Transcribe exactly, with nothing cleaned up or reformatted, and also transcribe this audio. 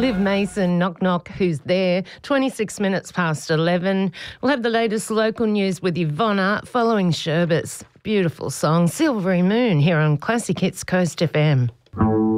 Liv Mason, Knock Knock, Who's There? twenty-six minutes past eleven. We'll have the latest local news with Yvonna following Sherbet's beautiful song, Silvery Moon, here on Classic Hits Coast F M.